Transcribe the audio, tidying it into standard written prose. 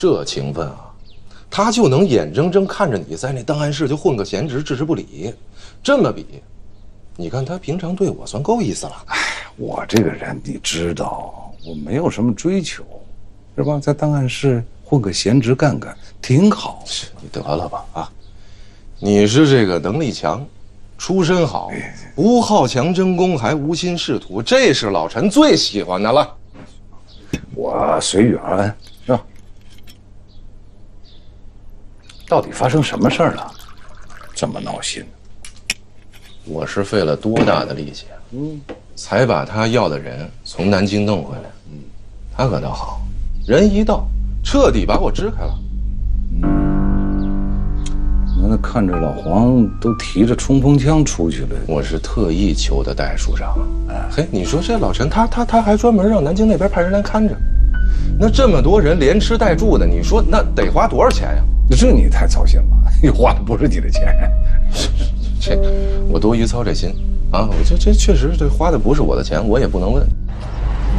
这情分啊，他就能眼睁睁看着你在那档案室就混个闲职，置之不理。这么比，你看他平常对我算够意思了。 哎，我这个人你知道，我没有什么追求，是吧？在档案室混个闲职干干挺好。 你得了吧啊！你是这个能力强，出身好，不好强争功，还无心仕途，这是老陈最喜欢的了。 我随遇而安，是吧？到底发生什么事儿了？这么闹心？ 我是费了多大的力气，才把他要的人从南京弄回来。他可倒好，人一到，彻底把我支开了。 那看着老黄都提着冲锋枪出去了。 我是特意求的戴署长。嘿，你说这老陈他还专门让南京那边派人来看着，那这么多人连吃带住的，你说那得花多少钱呀？ 这你太操心了，你花的不是你的钱。 这我多余操这心啊！我这确实这花的不是我的钱，我也不能问。